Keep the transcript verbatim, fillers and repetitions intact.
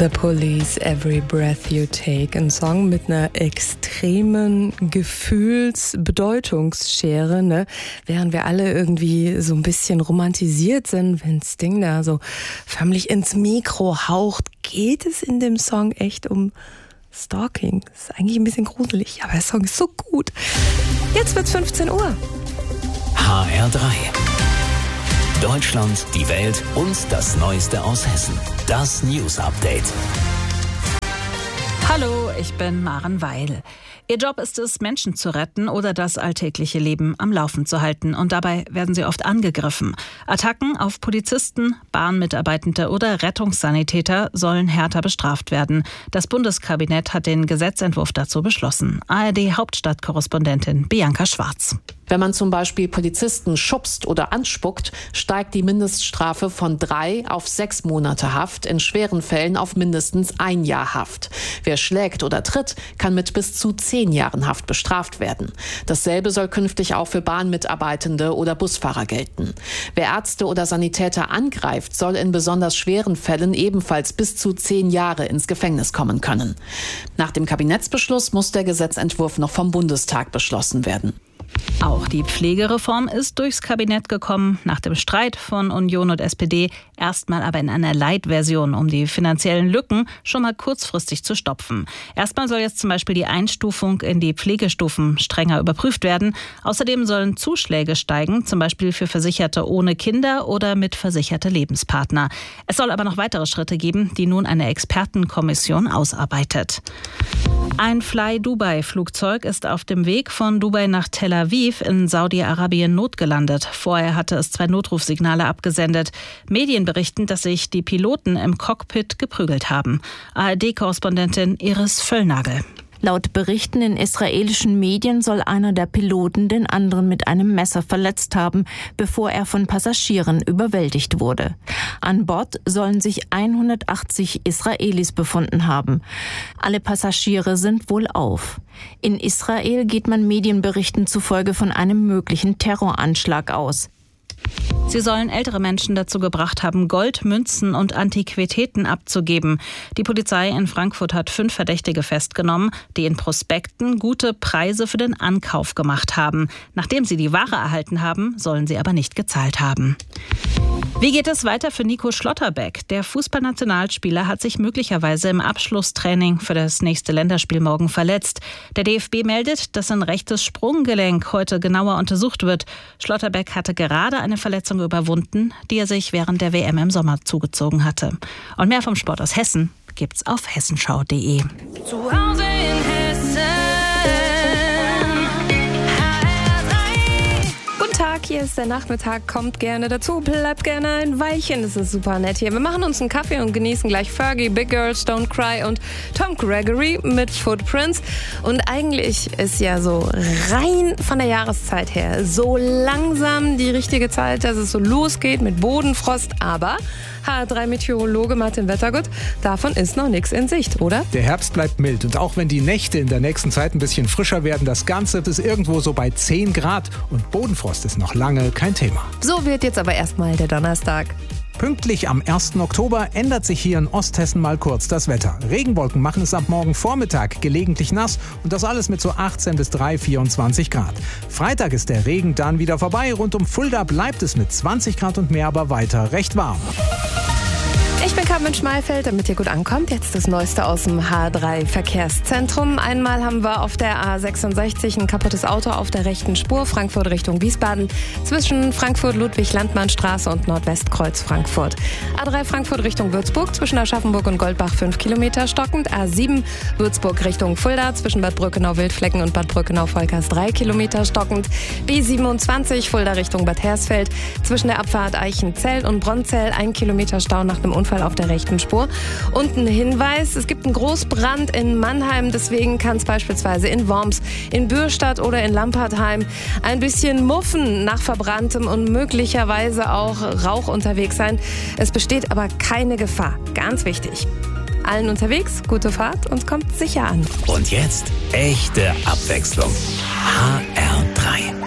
The Police, Every Breath You Take. Ein Song mit einer extremen Gefühlsbedeutungsschere, ne? Während wir alle irgendwie so ein bisschen romantisiert sind, wenn Sting da so förmlich ins Mikro haucht, geht es in dem Song echt um Stalking. Das ist eigentlich ein bisschen gruselig, aber der Song ist so gut. Jetzt wird's fünfzehn Uhr. H R drei. Deutschland, die Welt und das Neueste aus Hessen. Das News Update. Hallo, ich bin Maren Weil. Ihr Job ist es, Menschen zu retten oder das alltägliche Leben am Laufen zu halten. Und dabei werden sie oft angegriffen. Attacken auf Polizisten, Bahnmitarbeitende oder Rettungssanitäter sollen härter bestraft werden. Das Bundeskabinett hat den Gesetzentwurf dazu beschlossen. A R D-Hauptstadtkorrespondentin Bianca Schwarz. Wenn man zum Beispiel Polizisten schubst oder anspuckt, steigt die Mindeststrafe von drei auf sechs Monate Haft, in schweren Fällen auf mindestens ein Jahr Haft. Wer schlägt oder tritt, kann mit bis zu zehn Jahren Haft bestraft werden. Dasselbe soll künftig auch für Bahnmitarbeitende oder Busfahrer gelten. Wer Ärzte oder Sanitäter angreift, soll in besonders schweren Fällen ebenfalls bis zu zehn Jahre ins Gefängnis kommen können. Nach dem Kabinettsbeschluss muss der Gesetzentwurf noch vom Bundestag beschlossen werden. Auch die Pflegereform ist durchs Kabinett gekommen, nach dem Streit von Union und S P D, erstmal aber in einer Light-Version, um die finanziellen Lücken schon mal kurzfristig zu stopfen. Erstmal soll jetzt zum Beispiel die Einstufung in die Pflegestufen strenger überprüft werden. Außerdem sollen Zuschläge steigen, zum Beispiel für Versicherte ohne Kinder oder mit versicherte Lebenspartner. Es soll aber noch weitere Schritte geben, die nun eine Expertenkommission ausarbeitet. Ein Fly-Dubai-Flugzeug ist auf dem Weg von Dubai nach Tel Aviv in Saudi-Arabien notgelandet. Vorher hatte es zwei Notrufsignale abgesendet. Medien berichten, dass sich die Piloten im Cockpit geprügelt haben. A R D-Korrespondentin Iris Völlnagel. Laut Berichten in israelischen Medien soll einer der Piloten den anderen mit einem Messer verletzt haben, bevor er von Passagieren überwältigt wurde. An Bord sollen sich hundertachtzig Israelis befunden haben. Alle Passagiere sind wohlauf. In Israel geht man Medienberichten zufolge von einem möglichen Terroranschlag aus. Sie sollen ältere Menschen dazu gebracht haben, Gold, Münzen und Antiquitäten abzugeben. Die Polizei in Frankfurt hat fünf Verdächtige festgenommen, die in Prospekten gute Preise für den Ankauf gemacht haben. Nachdem sie die Ware erhalten haben, sollen sie aber nicht gezahlt haben. Wie geht es weiter für Nico Schlotterbeck? Der Fußballnationalspieler hat sich möglicherweise im Abschlusstraining für das nächste Länderspiel morgen verletzt. Der D F B meldet, dass sein rechtes Sprunggelenk heute genauer untersucht wird. Schlotterbeck hatte gerade eine Verletzung überwunden, die er sich während der W M im Sommer zugezogen hatte. Und mehr vom Sport aus Hessen gibt's auf hessenschau punkt de. Zu Hause in Hessen. Tag, hier ist der Nachmittag, kommt gerne dazu, bleibt gerne ein Weilchen, es ist super nett hier. Wir machen uns einen Kaffee und genießen gleich Fergie, Big Girls Don't Cry und Tom Gregory mit Footprints. Und eigentlich ist ja so rein von der Jahreszeit her so langsam die richtige Zeit, dass es so losgeht mit Bodenfrost, aber H R drei Meteorologe Martin Wettergut, davon ist noch nichts in Sicht, oder? Der Herbst bleibt mild und auch wenn die Nächte in der nächsten Zeit ein bisschen frischer werden, das Ganze ist irgendwo so bei zehn Grad und Bodenfrost ist noch lange kein Thema. So wird jetzt aber erstmal der Donnerstag. Pünktlich am ersten Oktober ändert sich hier in Osthessen mal kurz das Wetter. Regenwolken machen es ab morgen Vormittag gelegentlich nass und das alles mit so achtzehn bis drei, vierundzwanzig Grad. Freitag ist der Regen dann wieder vorbei. Rund um Fulda bleibt es mit zwanzig Grad und mehr aber weiter recht warm. Ich bin Carmen Schmalfeld, damit ihr gut ankommt. Jetzt das Neueste aus dem H drei Verkehrszentrum. Einmal haben wir auf der A sechsundsechzig ein kaputtes Auto auf der rechten Spur, Frankfurt Richtung Wiesbaden, zwischen Frankfurt-Ludwig-Landmann-Straße und Nordwestkreuz Frankfurt. A drei Frankfurt Richtung Würzburg, zwischen Aschaffenburg und Goldbach fünf Kilometer stockend. A sieben Würzburg Richtung Fulda, zwischen Bad Brückenau-Wildflecken und Bad Brückenau-Volkers drei Kilometer stockend. B siebenundzwanzig Fulda Richtung Bad Hersfeld, zwischen der Abfahrt Eichenzell und Bronzell ein Kilometer Stau nach dem Unfall auf der rechten Spur. Und ein Hinweis, es gibt einen Großbrand in Mannheim, deswegen kann es beispielsweise in Worms, in Bürstadt oder in Lampertheim ein bisschen muffen nach verbranntem und möglicherweise auch Rauch unterwegs sein. Es besteht aber keine Gefahr. Ganz wichtig. Allen unterwegs, gute Fahrt und kommt sicher an. Und jetzt echte Abwechslung. H R drei.